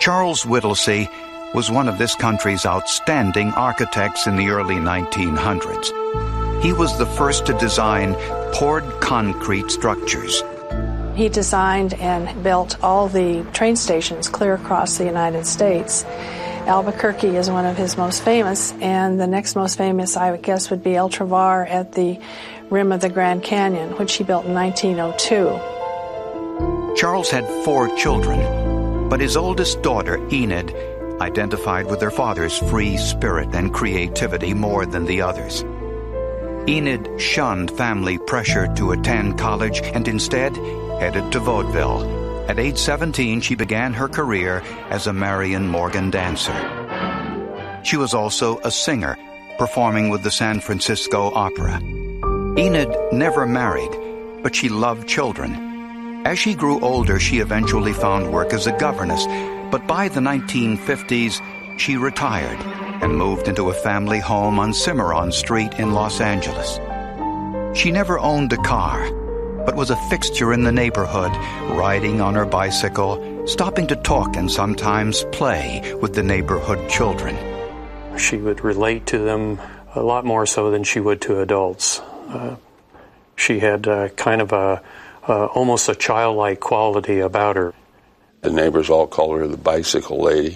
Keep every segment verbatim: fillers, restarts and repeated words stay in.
Charles Whittlesey was one of this country's outstanding architects in the early nineteen hundreds. He was the first to design poured concrete structures. He designed and built all the train stations clear across the United States. Albuquerque is one of his most famous, and the next most famous, I would guess, would be El Travar at the rim of the Grand Canyon, which he built in nineteen oh two. Charles had four children, but his oldest daughter, Enid, identified with her father's free spirit and creativity more than the others. Enid shunned family pressure to attend college and instead headed to vaudeville. At age seventeen, she began her career as a Marion Morgan dancer. She was also a singer, performing with the San Francisco Opera. Enid never married, but she loved children. As she grew older, she eventually found work as a governess, but by the nineteen fifties, she retired and moved into a family home on Cimarron Street in Los Angeles. She never owned a car, but was a fixture in the neighborhood, riding on her bicycle, stopping to talk and sometimes play with the neighborhood children. She would relate to them a lot more so than she would to adults. Uh, she had uh, kind of a uh, almost a childlike quality about her. The neighbors all called her the bicycle lady,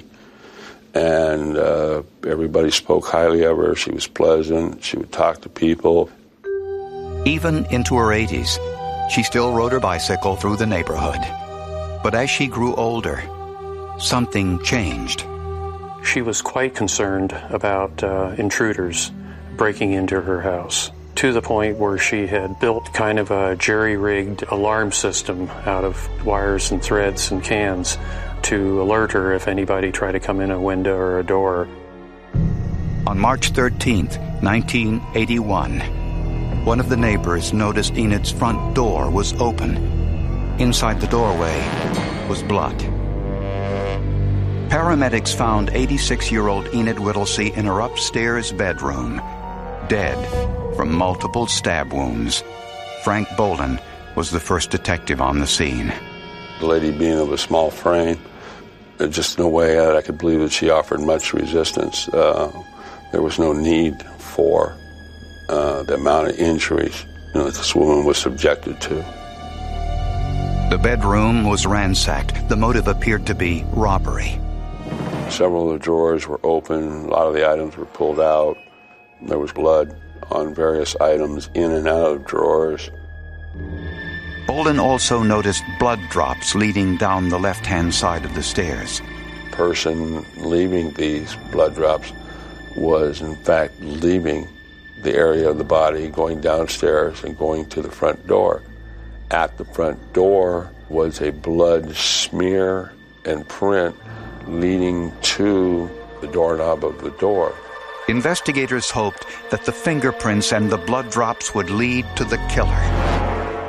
and uh, everybody spoke highly of her. She was pleasant. She would talk to people. Even into her eighties, she still rode her bicycle through the neighborhood. But as she grew older, something changed. She was quite concerned about uh, intruders breaking into her house, to the point where she had built kind of a jerry-rigged alarm system out of wires and threads and cans to alert her if anybody tried to come in a window or a door. On March thirteenth, nineteen eighty-one, one of the neighbors noticed Enid's front door was open. Inside the doorway was blood. Paramedics found eighty-six-year-old Enid Whittlesey in her upstairs bedroom, dead from multiple stab wounds. Frank Bolden was the first detective on the scene. The lady being of a small frame, there's just no way I could believe that she offered much resistance. Uh, there was no need for uh, the amount of injuries, you know, that this woman was subjected to. The bedroom was ransacked. The motive appeared to be robbery. Several of the drawers were open. A lot of the items were pulled out. There was blood on various items in and out of drawers. Bolden also noticed blood drops leading down the left-hand side of the stairs. The person leaving these blood drops was, in fact, leaving the area of the body, going downstairs and going to the front door. At the front door was a blood smear and print leading to the doorknob of the door. Investigators hoped that the fingerprints and the blood drops would lead to the killer.